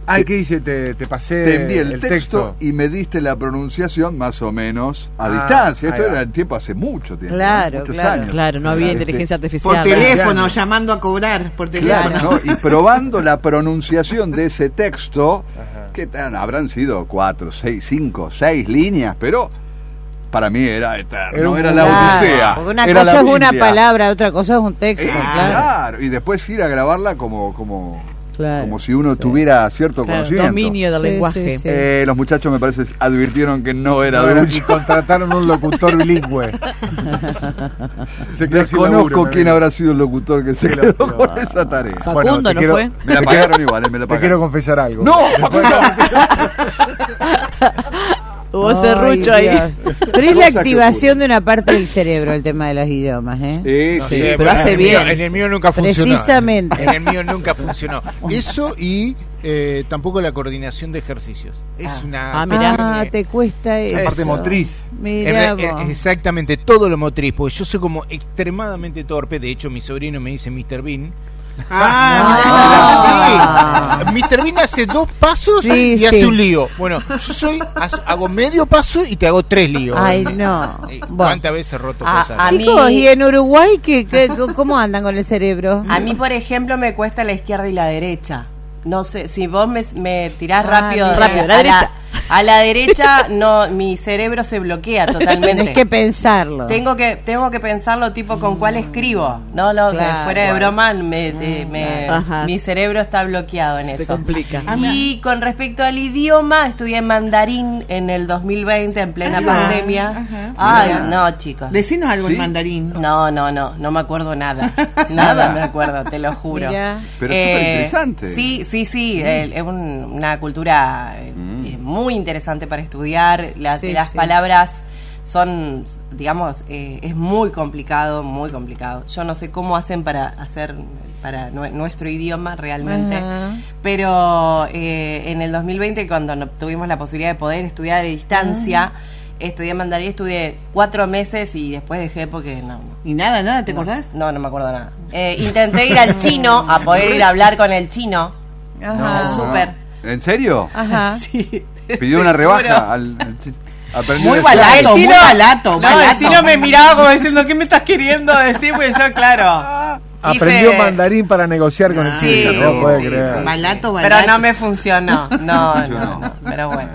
¿qué dice? Te pasé. Te envié el texto y me diste la pronunciación más o menos a distancia. Esto era el tiempo hace mucho tiempo. Claro, años. Claro, no había inteligencia artificial. Por teléfono, llamando a cobrar por teléfono. Claro, ¿no? Y probando la pronunciación de ese texto, que habrán sido 4, 6, 5, 6 líneas, pero para mí era eterno, era la odisea. Porque una cosa es una palabra, otra cosa es un texto. Claro, y después ir a grabarla como si uno tuviera cierto conocimiento. Dominio del lenguaje. Sí. Los muchachos me parece advirtieron que no era de mucho. Y contrataron un locutor bilingüe. Desconozco quién habrá sido el locutor que se quedó con esa tarea. Facundo, ¿no fue? Me la pagaron igual, me la pagaron. Te quiero confesar algo. ¡No, Facundo! Hubo serrucho ahí. Pero es la activación de una parte del cerebro el tema de los idiomas, ¿eh? Sí, pero hace bien. En el mío nunca funcionó. Precisamente. En el mío nunca funcionó. Eso y tampoco la coordinación de ejercicios. Es una... mirá. Te cuesta eso. La parte motriz. Mirá vos. Exactamente, todo lo motriz, porque yo soy como extremadamente torpe. De hecho, mi sobrino me dice Mr. Bean. Mr. Bean hace 2 pasos y hace un lío. Bueno, yo hago medio paso y te hago 3 líos. Ay, no. ¿Cuántas veces he roto cosas? Chicos, ¿y en Uruguay cómo andan con el cerebro? A mí, por ejemplo, me cuesta la izquierda y la derecha. No sé, si vos me tirás rápido a la derecha, no, mi cerebro se bloquea totalmente. Tenés que pensarlo. Tengo que pensarlo tipo con cuál escribo. No, fuera de broma, mi cerebro está bloqueado en eso. Se complica. Y con respecto al idioma, estudié mandarín en el 2020 en plena pandemia. Ay, no, chicos. Decinos algo en mandarín. No me acuerdo nada. Nada me acuerdo, te lo juro. Mirá. Pero es súper interesante. Sí, es una cultura muy interesante para estudiar. Las palabras son, digamos, es muy complicado. Yo no sé cómo hacen para nuestro idioma realmente, pero en el 2020, cuando tuvimos la posibilidad de poder estudiar a distancia, estudié mandarín, estudié 4 meses y después dejé porque no. ¿Y nada? ¿Te acordás? No me acuerdo nada. Intenté ir al chino, a poder ir a hablar con el chino. Al súper. ¿En serio? Ajá. Sí. Pidió una rebaja al muy barato, muy barato. El chino me miraba como diciendo, ¿qué me estás queriendo decir? Pues yo, claro. Aprendió mandarín para negociar con el chino, no puede creer. Barato. Pero no me funcionó. No. Pero bueno.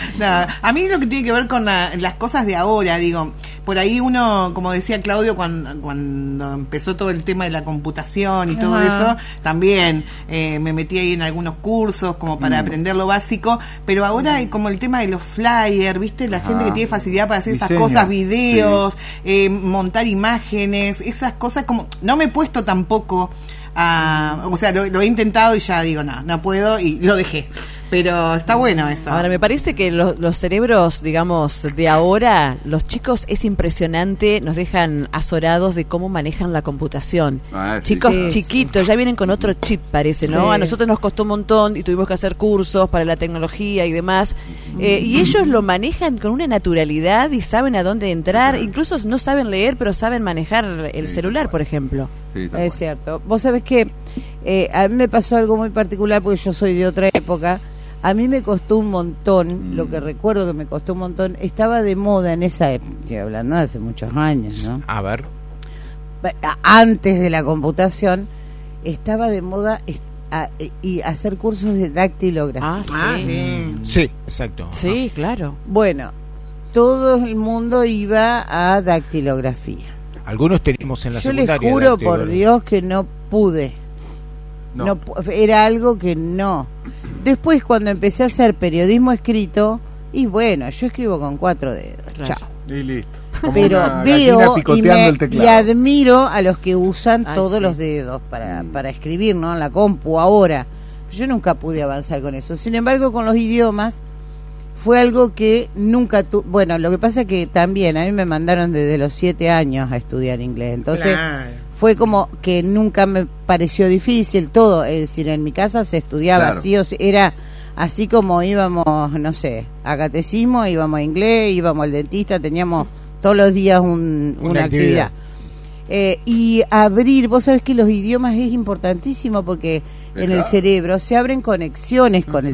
A mí lo que tiene que ver con las cosas de ahora, digo, por ahí uno, como decía Claudio, cuando empezó todo el tema de la computación y todo eso, también me metí ahí en algunos cursos como para aprender lo básico, pero ahora hay como el tema de los flyers, ¿viste? La gente que tiene facilidad para hacer esas cosas, videos, montar imágenes, esas cosas como... No me he puesto tampoco o sea, lo he intentado y ya digo, no puedo y lo dejé. Pero está bueno eso. Ahora, me parece que los cerebros, digamos, de ahora, los chicos, es impresionante, nos dejan azorados de cómo manejan la computación. Chicos chiquitos, ya vienen con otro chip, parece, ¿no? A nosotros nos costó un montón y tuvimos que hacer cursos para la tecnología y demás. Y ellos lo manejan con una naturalidad y saben a dónde entrar. Incluso no saben leer, pero saben manejar el celular, por ejemplo. Es cierto. Vos sabés que a mí me pasó algo muy particular porque yo soy de otra época. A mí me costó un montón, lo que recuerdo que me costó un montón, estaba de moda en esa época, estoy hablando de hace muchos años, ¿no? A ver. Antes de la computación, estaba de moda y hacer cursos de dactilografía. Sí, exacto. Sí, claro. Bueno, todo el mundo iba a dactilografía. Algunos teníamos en la secundaria. Yo les juro por Dios que no pude. No, era algo que no. Después, cuando empecé a hacer periodismo escrito, y bueno, yo escribo con 4 dedos. Chao. Y listo. Pero veo y admiro a los que usan todos los dedos para escribir, ¿no? En la compu ahora. Yo nunca pude avanzar con eso. Sin embargo, con los idiomas fue algo que nunca bueno, lo que pasa es que también a mí me mandaron desde los 7 años a estudiar inglés. Entonces, fue como que nunca me pareció difícil todo. Es decir, en mi casa se estudiaba así, o sea, era así como íbamos, no sé, a catecismo, íbamos a inglés, íbamos al dentista, teníamos todos los días una actividad. Y abrir, vos sabés que los idiomas es importantísimo porque en el cerebro se abren conexiones con el